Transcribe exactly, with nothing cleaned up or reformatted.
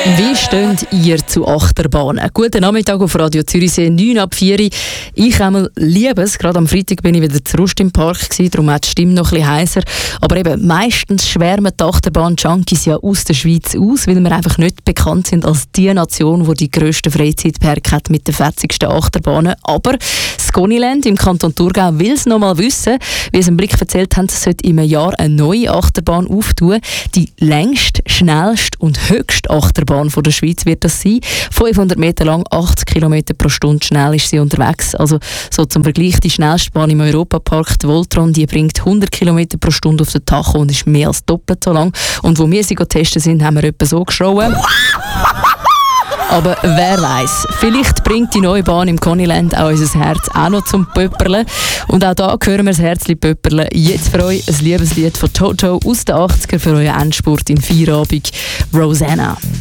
Wie steht ihr zu Achterbahnen? Guten Nachmittag auf Radio Zürichsee, neun ab vier. Ich einmal liebe es. Gerade am Freitag bin ich wieder zu Rust im Park gewesen, darum hat die Stimme noch ein bisschen heiser. Aber eben, meistens schwärmen die Achterbahn-Junkies ja aus der Schweiz aus, weil wir einfach nicht bekannt sind als die Nation, die die grössten Freizeitparks hat mit den fetzigsten Achterbahnen. Aber das Goniland im Kanton Thurgau will es noch mal wissen. Wie es im Blick erzählt haben, sollte im Jahr eine neue Achterbahn auftun. Die längste, schnellste und höchste Achterbahn von der Schweiz wird das sein. fünfhundert Meter lang, achtzig Kilometer pro Stunde schnell ist sie unterwegs. Also so zum Vergleich, die schnellste Bahn im Europapark, die Voltron, die bringt hundert Kilometer pro Stunde auf den Tacho und ist mehr als doppelt so lang. Und wo wir sie testen sind, haben wir etwa so geschrauen. Aber wer weiß, vielleicht bringt die neue Bahn im Goniland auch unser Herz auch noch zum Pöpperlen. Und auch da hören wir das Herzli pöpperlen. Jetzt für euch ein Liebeslied von Toto aus den achtziger für euren Endspurt in Feierabend, Rosanna.